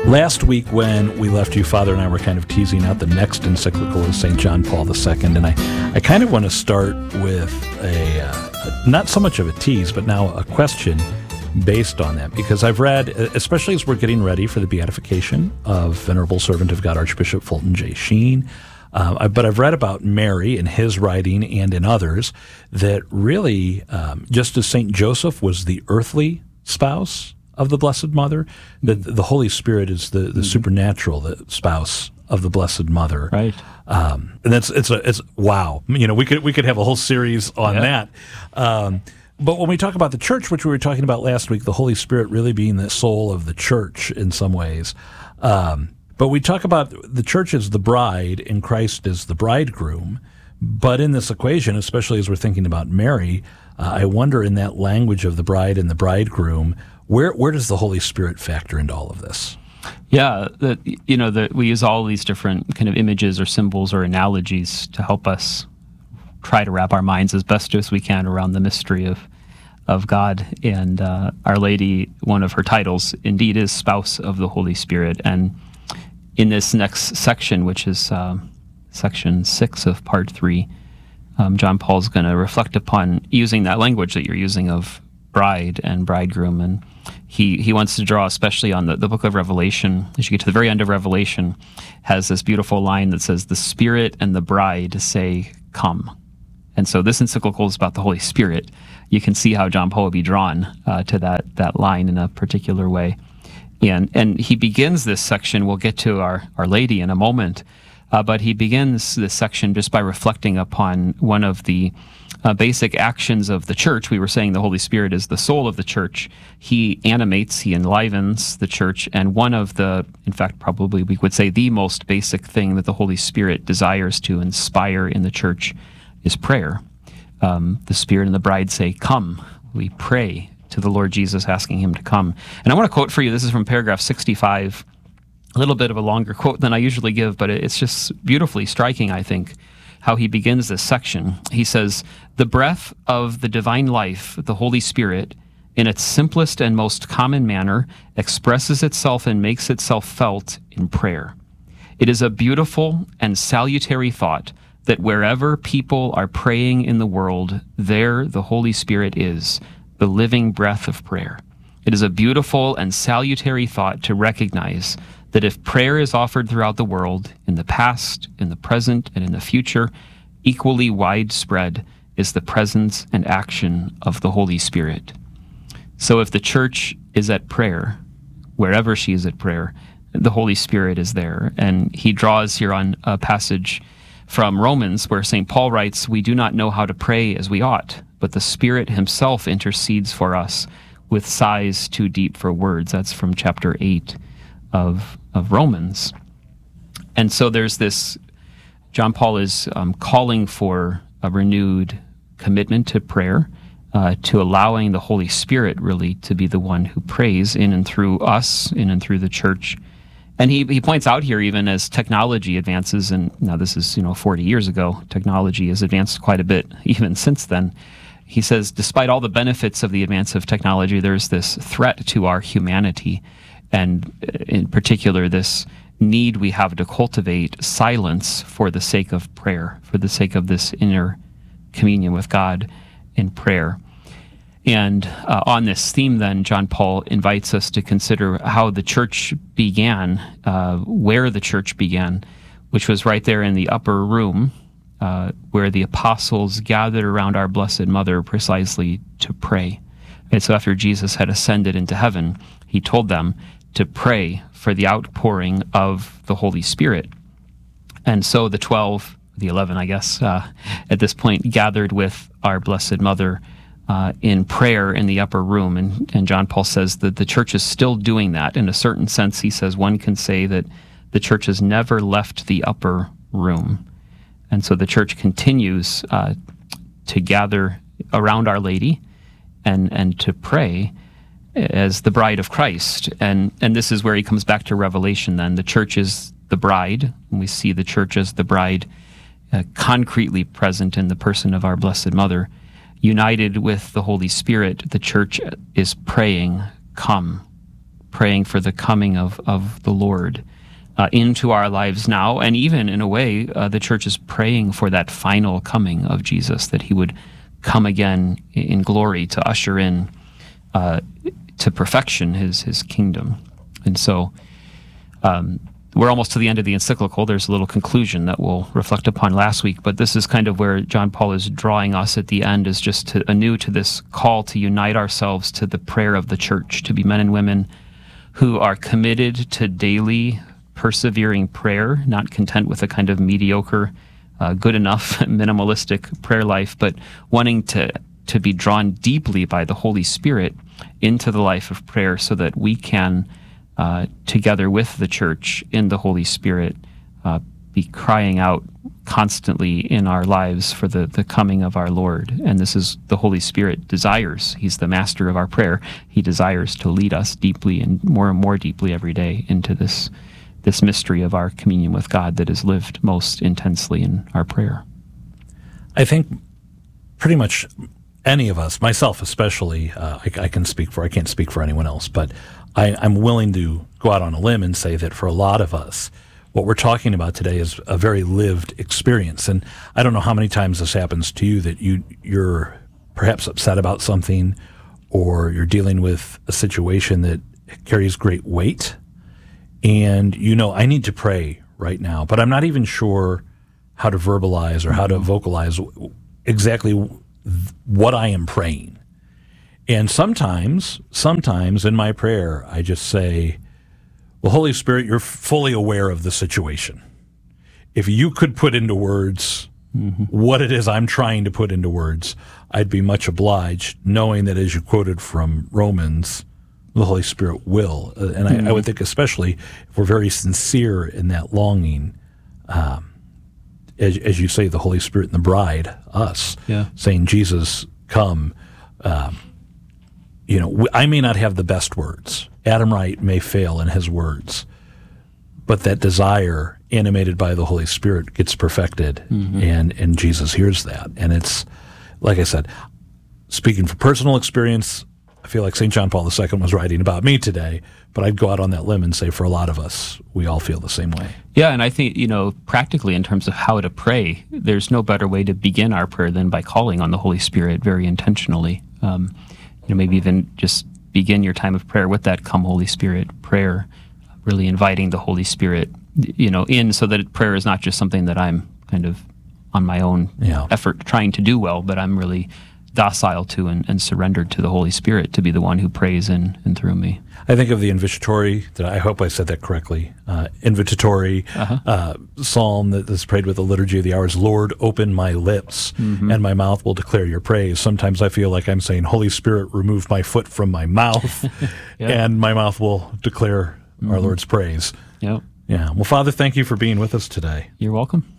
Last week when we left you, Father and I were kind of teasing out the next encyclical of St. John Paul II, and I kind of want to start with a not so much of a tease, but now a question based on that, because I've read, especially as we're getting ready for the beatification of Venerable Servant of God Archbishop Fulton J. Sheen, but I've read about Mary in his writing and in others that really, just as St. Joseph was the earthly spouse of the Blessed Mother, that the Holy Spirit is the supernatural, the spouse of the Blessed Mother. Right. And it's wow. You know, we could have a whole series on that. But when we talk about the church, which we were talking about last week, the Holy Spirit really being the soul of the church in some ways. But we talk about the church as the bride and Christ as the bridegroom. But in this equation, especially as we're thinking about Mary, I wonder in that language of the bride and the bridegroom, where does the Holy Spirit factor into all of this? Yeah, we use all these different kind of images or symbols or analogies to help us try to wrap our minds as best as we can around the mystery of God. And Our Lady, one of her titles, indeed, is Spouse of the Holy Spirit. And in this next section, which is section 6 of part 3, John Paul's going to reflect upon using that language that you're using of bride and bridegroom. And he wants to draw especially on the book of Revelation. As you get to the very end of Revelation, has this beautiful line that says, "The Spirit and the bride say, 'Come.'" And so this encyclical is about the Holy Spirit. You can see how John Paul would be drawn to that line in a particular way. And he begins this section, we'll get to Our Lady in a moment, but he begins this section just by reflecting upon one of the basic actions of the church. We were saying the Holy Spirit is the soul of the church. He animates, he enlivens the church, and one of the, in fact, probably we would say the most basic thing that the Holy Spirit desires to inspire in the church is prayer. The Spirit and the bride say, "Come." We pray to the Lord Jesus, asking him to come. And I want to quote for you, this is from paragraph 65, a little bit of a longer quote than I usually give, but it's just beautifully striking, I think, how he begins this section. He says, "The breath of the divine life, the Holy Spirit, in its simplest and most common manner, expresses itself and makes itself felt in prayer. It is a beautiful and salutary thought that wherever people are praying in the world, there the Holy Spirit is, the living breath of prayer. It is a beautiful and salutary thought to recognize that if prayer is offered throughout the world, in the past, in the present, and in the future, equally widespread is the presence and action of the Holy Spirit." So if the church is at prayer, wherever she is at prayer, the Holy Spirit is there. And he draws here on a passage from Romans where St. Paul writes, "We do not know how to pray as we ought, but the Spirit himself intercedes for us with sighs too deep for words." That's from chapter 8 of Romans. And so there's this, John Paul is calling for a renewed commitment to prayer, to allowing the Holy Spirit really to be the one who prays in and through us, in and through the church. And he points out here, even as technology advances, and now this is 40 years ago, technology has advanced quite a bit even since then. He says, despite all the benefits of the advance of technology, there's this threat to our humanity, and in particular, this need we have to cultivate silence for the sake of prayer, for the sake of this inner communion with God in prayer. And on this theme, then, John Paul invites us to consider how the church began, where the church began, which was right there in the upper room, where the apostles gathered around our Blessed Mother precisely to pray. And so after Jesus had ascended into heaven, he told them to pray for the outpouring of the Holy Spirit. And so the 11, I guess, at this point, gathered with our Blessed Mother in prayer in the upper room. And John Paul says that the church is still doing that. In a certain sense, he says one can say that the church has never left the upper room. And so the church continues to gather around Our Lady and to pray as the bride of Christ. And this is where he comes back to Revelation then. The church is the bride, and we see the church as the bride concretely present in the person of our Blessed Mother. United with the Holy Spirit, the church is praying, "Come, praying for the coming of the Lord into our lives now. And even in a way, the church is praying for that final coming of Jesus, that he would come again in glory to usher in to perfection his kingdom. And so we're almost to the end of the encyclical. There's a little conclusion that we'll reflect upon last week, but this is kind of where John Paul is drawing us at the end, is just anew to this call to unite ourselves to the prayer of the church, to be men and women who are committed to daily, persevering prayer, not content with a kind of mediocre, good enough, minimalistic prayer life, but wanting to be drawn deeply by the Holy Spirit into the life of prayer so that we can, together with the church in the Holy Spirit, be crying out constantly in our lives for the coming of our Lord. And this is the Holy Spirit desires. He's the master of our prayer. He desires to lead us deeply and more deeply every day into this mystery of our communion with God that is lived most intensely in our prayer. I think pretty much any of us, myself especially, I can't speak for anyone else, but I'm willing to go out on a limb and say that for a lot of us, what we're talking about today is a very lived experience. And I don't know how many times this happens to you, that you're perhaps upset about something, or you're dealing with a situation that carries great weight, and I need to pray right now, but I'm not even sure how to verbalize or how to vocalize exactly what I am praying. And sometimes in my prayer, I just say, well, Holy Spirit, you're fully aware of the situation. If you could put into words what it is I'm trying to put into words, I'd be much obliged, knowing that, as you quoted from Romans, the Holy Spirit will. And I would think, especially if we're very sincere in that longing, as you say, the Holy Spirit and the bride, us, saying, Jesus, come. I may not have the best words. Adam Wright may fail in his words, but that desire, animated by the Holy Spirit, gets perfected, and Jesus hears that. And it's, like I said, speaking from personal experience, I feel like St. John Paul II was writing about me today, but I'd go out on that limb and say, for a lot of us, we all feel the same way. Yeah, and I think, practically in terms of how to pray, there's no better way to begin our prayer than by calling on the Holy Spirit very intentionally. Maybe even just begin your time of prayer with that "Come, Holy Spirit" prayer, really inviting the Holy Spirit, in, so that prayer is not just something that I'm kind of on my own effort trying to do well, but I'm really docile to and surrendered to the Holy Spirit to be the one who prays in and through me. I think of the invitatory, I hope I said that correctly, invitatory psalm that is prayed with the Liturgy of the Hours. Lord, open my lips, and my mouth will declare your praise. Sometimes I feel like I'm saying, Holy Spirit, remove my foot from my mouth, and my mouth will declare our Lord's praise. Yep. Yeah. Well, Father, thank you for being with us today. You're welcome.